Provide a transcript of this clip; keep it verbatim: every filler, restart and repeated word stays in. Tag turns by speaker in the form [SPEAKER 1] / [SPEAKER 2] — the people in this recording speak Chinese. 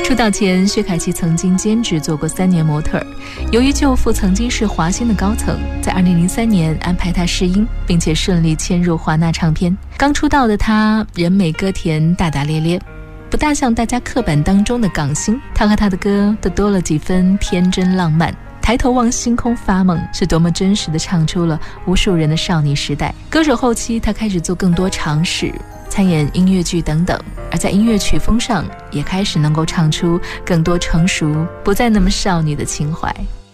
[SPEAKER 1] 出道前，薛凯琪曾经兼职做过三年模特儿。由于舅父曾经是华星的高层，在二零零三年安排她试音，并且顺利签入华纳唱片。刚出道的她人美歌甜，大大咧咧，不大像大家刻板当中的港星。她和她的歌都多了几分天真浪漫。抬头望星空发梦，是多么真实地唱出了无数人的少女时代。歌手后期，她开始做更多尝试，参演音乐剧等等，而在音乐曲风上也开始能够唱出更多成熟，不再那么少女的情怀。